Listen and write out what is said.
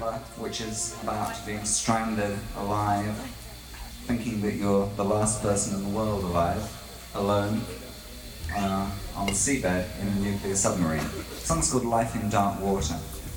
opera which is about being stranded alive, thinking that you're the last person in the world alive, alone, on the seabed in a nuclear submarine. The song's called Life in Dark Water.